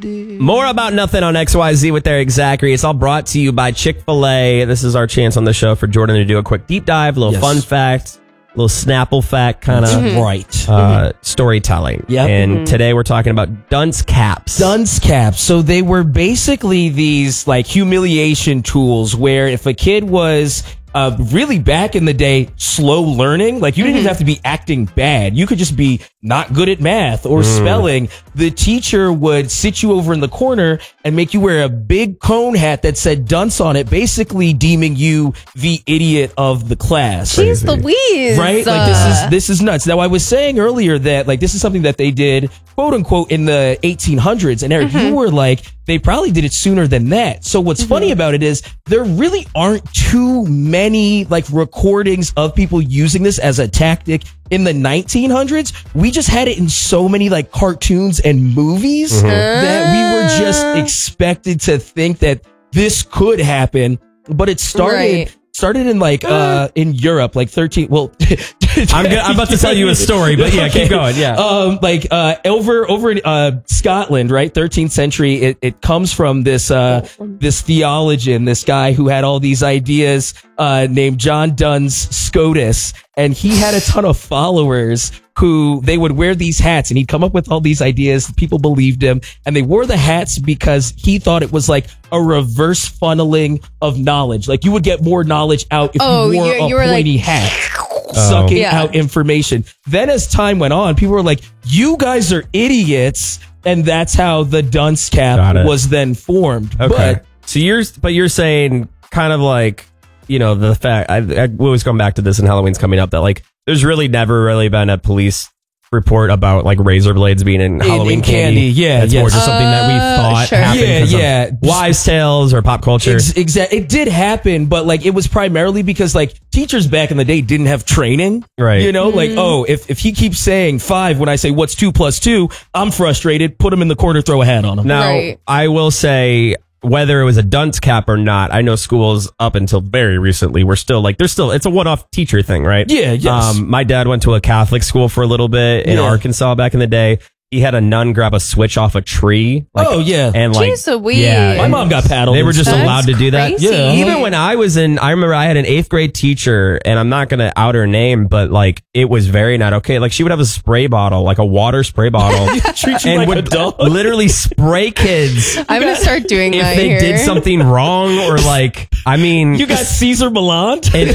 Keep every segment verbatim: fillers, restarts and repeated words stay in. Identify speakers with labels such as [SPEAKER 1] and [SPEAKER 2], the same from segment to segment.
[SPEAKER 1] More About Nothing on X Y Z with Eric Zachary. It's all brought to you by Chick-fil-A. This is our chance on the show for Jordan to do a quick deep dive, a little
[SPEAKER 2] Yes.
[SPEAKER 1] fun fact, a little Snapple fact kind of
[SPEAKER 2] Mm-hmm. right.
[SPEAKER 1] uh, storytelling.
[SPEAKER 2] Yep.
[SPEAKER 1] And
[SPEAKER 2] Mm-hmm.
[SPEAKER 1] today we're talking about dunce caps.
[SPEAKER 2] Dunce caps. So they were basically these like humiliation tools where if a kid was uh, really back in the day slow learning, like you didn't even have to be acting bad. You could just be not good at math or spelling. The teacher would sit you over in the corner and make you wear a big cone hat that said dunce on it, basically deeming you the idiot of the class.
[SPEAKER 3] Jeez Louise.
[SPEAKER 2] Right? Like this is this is nuts. Now I was saying earlier that like this is something that they did quote unquote in the eighteen hundreds, and Eric,
[SPEAKER 3] Mm-hmm.
[SPEAKER 2] you were like they probably did it sooner than that. So what's
[SPEAKER 3] Mm-hmm.
[SPEAKER 2] funny about it is there really aren't too many like recordings of people using this as a tactic in the nineteen hundreds. We just had it in so many like cartoons and movies
[SPEAKER 1] Mm-hmm.
[SPEAKER 2] that we were just expected to think that this could happen, but it started
[SPEAKER 3] Right.
[SPEAKER 2] started in like uh in Europe, like thirteen. Well,
[SPEAKER 1] I'm, go- I'm about to tell you a story, but yeah, keep going. Yeah.
[SPEAKER 2] Um, like uh, over over in uh, Scotland, right, thirteenth century. It, it comes from this uh, this theologian, this guy who had all these ideas, uh, named John Duns Scotus, and he had a ton of followers who they would wear these hats, and he'd come up with all these ideas. People believed him, and they wore the hats because he thought it was like a reverse funneling of knowledge. Like you would get more knowledge out if
[SPEAKER 3] Oh,
[SPEAKER 2] you wore
[SPEAKER 3] you-
[SPEAKER 2] a
[SPEAKER 3] you were like-
[SPEAKER 2] pointy hat. Sucking
[SPEAKER 3] Yeah.
[SPEAKER 2] out information. Then as time went on, people were like, you guys are idiots. And that's how the dunce
[SPEAKER 1] Got
[SPEAKER 2] cap
[SPEAKER 1] it.
[SPEAKER 2] was then formed.
[SPEAKER 1] Okay.
[SPEAKER 2] But
[SPEAKER 1] so you're, but you're saying kind of like, you know, the fact, I, I we always come back to this and Halloween's coming up, that like, there's really never really been a police report about like razor blades being in, Halloween
[SPEAKER 2] in candy. Yeah,
[SPEAKER 1] It's
[SPEAKER 2] yes.
[SPEAKER 1] more just something that we
[SPEAKER 3] Uh,
[SPEAKER 1] thought
[SPEAKER 3] sure.
[SPEAKER 1] happened.
[SPEAKER 2] Yeah,
[SPEAKER 1] 'cause of
[SPEAKER 2] yeah.
[SPEAKER 1] Wives' tales or pop culture.
[SPEAKER 2] Ex- exact. It did happen, but like it was primarily because like teachers back in the day didn't have training.
[SPEAKER 1] Right.
[SPEAKER 2] You know, like, oh, if, if he keeps saying five when I say what's two plus two, I'm frustrated. Put him in the corner, throw a hat on him.
[SPEAKER 1] Now,
[SPEAKER 3] Right.
[SPEAKER 1] I will say, whether it was a dunce cap or not, I know schools up until very recently were still like, there's still, it's a one-off teacher thing, right?
[SPEAKER 2] Yeah, yes.
[SPEAKER 1] Um, my dad went to a Catholic school for a little bit in
[SPEAKER 2] Yeah.
[SPEAKER 1] Arkansas back in the day. He had a nun grab a switch off a tree. Like,
[SPEAKER 2] Oh, yeah.
[SPEAKER 1] And like,
[SPEAKER 3] Jeez Louise.
[SPEAKER 1] yeah,
[SPEAKER 2] My
[SPEAKER 1] and
[SPEAKER 2] mom got paddled.
[SPEAKER 1] They were just
[SPEAKER 3] That's
[SPEAKER 1] allowed to do that.
[SPEAKER 3] crazy.
[SPEAKER 2] Yeah.
[SPEAKER 1] Even when I was in, I remember I had an eighth grade teacher, and I'm not going to out her name, but like, it was very not okay. Like, she would have a spray bottle, like a water spray bottle,
[SPEAKER 2] treat you
[SPEAKER 1] and
[SPEAKER 2] like
[SPEAKER 1] would
[SPEAKER 2] a dog.
[SPEAKER 1] literally spray kids
[SPEAKER 3] I'm going to start doing
[SPEAKER 1] if
[SPEAKER 3] that
[SPEAKER 1] they
[SPEAKER 3] here.
[SPEAKER 1] did something wrong, or like, I mean,
[SPEAKER 2] You got Caesar Milan?
[SPEAKER 1] it-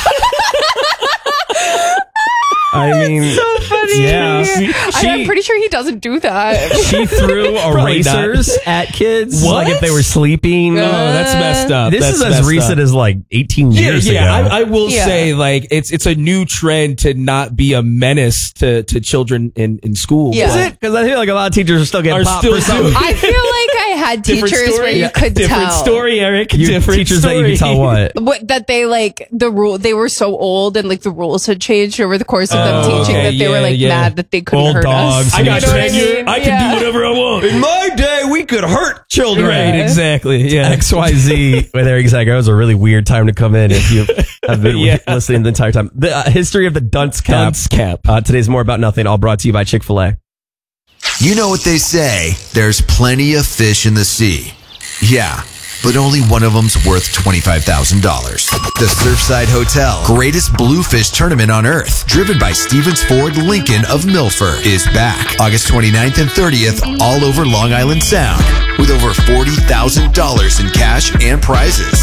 [SPEAKER 1] I mean,
[SPEAKER 3] so funny.
[SPEAKER 1] yeah, she,
[SPEAKER 3] I, I'm pretty sure he doesn't do that.
[SPEAKER 1] she threw erasers at kids,
[SPEAKER 2] What?
[SPEAKER 1] like if they were sleeping.
[SPEAKER 2] Oh, that's messed up.
[SPEAKER 1] This
[SPEAKER 2] That's
[SPEAKER 1] is as
[SPEAKER 2] messed
[SPEAKER 1] recent
[SPEAKER 2] up.
[SPEAKER 1] as like eighteen
[SPEAKER 2] Yeah,
[SPEAKER 1] years
[SPEAKER 2] yeah.
[SPEAKER 1] ago.
[SPEAKER 2] I, I will
[SPEAKER 3] Yeah.
[SPEAKER 2] say, like, it's it's a new trend to not be a menace to, to children in, in school.
[SPEAKER 3] Yeah.
[SPEAKER 1] Is it? Because I feel like a lot of teachers are still getting
[SPEAKER 2] Are
[SPEAKER 1] popped
[SPEAKER 2] still
[SPEAKER 1] for something.
[SPEAKER 2] doing-
[SPEAKER 3] I feel like I had
[SPEAKER 2] Different
[SPEAKER 3] teachers
[SPEAKER 2] story.
[SPEAKER 3] where you
[SPEAKER 2] Yeah.
[SPEAKER 3] could
[SPEAKER 2] Different
[SPEAKER 3] tell.
[SPEAKER 2] story, Eric.
[SPEAKER 1] You
[SPEAKER 2] Different
[SPEAKER 1] teachers
[SPEAKER 2] story.
[SPEAKER 1] that you can tell what.
[SPEAKER 3] What, that they like the rule, they were so old and like the rules had changed over the course of them
[SPEAKER 2] Oh,
[SPEAKER 3] teaching
[SPEAKER 2] okay.
[SPEAKER 3] that they were
[SPEAKER 2] Yeah,
[SPEAKER 3] like
[SPEAKER 2] yeah.
[SPEAKER 3] mad that they couldn't
[SPEAKER 1] Old
[SPEAKER 3] hurt
[SPEAKER 1] dogs.
[SPEAKER 3] us.
[SPEAKER 2] I got
[SPEAKER 3] You know what
[SPEAKER 2] tenure.
[SPEAKER 3] mean?
[SPEAKER 2] I can
[SPEAKER 3] Yeah.
[SPEAKER 2] do whatever I want.
[SPEAKER 1] In my day, we could hurt children.
[SPEAKER 2] Right, exactly. Yeah.
[SPEAKER 1] X Y Z with Eric Zach. That was a really weird time to come in if you have been
[SPEAKER 2] Yeah.
[SPEAKER 1] listening the entire time. The uh, history of the dunce cap.
[SPEAKER 2] Dunce cap.
[SPEAKER 1] Uh, today's More About Nothing, all brought to you by Chick-fil-A.
[SPEAKER 4] You know what they say, there's plenty of fish in the sea. Yeah, but only one of them's worth twenty-five thousand dollars. The Surfside Hotel, greatest bluefish tournament on earth, driven by Stevens Ford Lincoln of Milford, is back August twenty-ninth and thirtieth all over Long Island Sound with over forty thousand dollars in cash and prizes.